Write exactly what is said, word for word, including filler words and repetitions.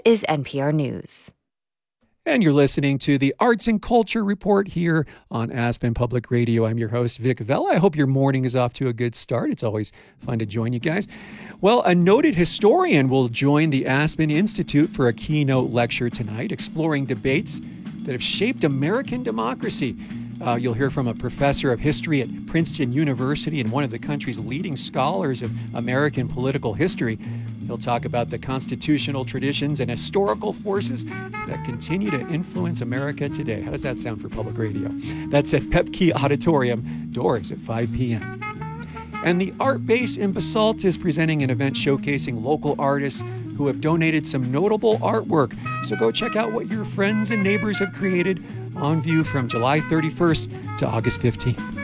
is N P R News. And you're listening to the Arts and Culture Report here on Aspen Public Radio. I'm your host, Vic Vela. I hope your morning is off to a good start. It's always fun to join you guys. Well, a noted historian will join the Aspen Institute for a keynote lecture tonight, exploring debates that have shaped American democracy. Uh, you'll hear from a professor of history at Princeton University and one of the country's leading scholars of American political history. He'll talk about the constitutional traditions and historical forces that continue to influence America today. How does that sound for public radio? That's at Pepke Auditorium, doors at five p.m. And the Art Base in Basalt is presenting an event showcasing local artists who have donated some notable artwork. So go check out what your friends and neighbors have created, on view from July thirty-first to August fifteenth.